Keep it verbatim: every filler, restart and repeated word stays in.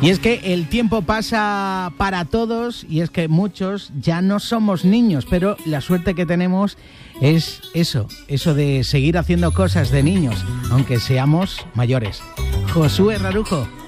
Y es que el tiempo pasa para todos y es que muchos ya no somos niños, pero la suerte que tenemos es eso, eso de seguir haciendo cosas de niños, aunque seamos mayores. Josué Rarujo.